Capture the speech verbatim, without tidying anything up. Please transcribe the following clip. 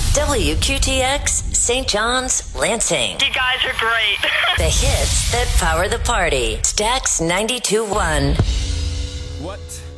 W Q T X, Saint John's, Lansing. You guys are great. The hits that power the party. Stax ninety-two point one. What